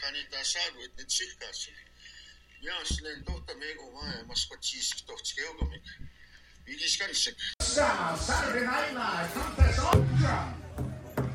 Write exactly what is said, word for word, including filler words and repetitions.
kanita saagud nyt sihkaasi. Jaaslen tohta megu maailmas kot siiski tohtski eugomik. Vigis kärissek. Saturday Night Live, Contest on Drum.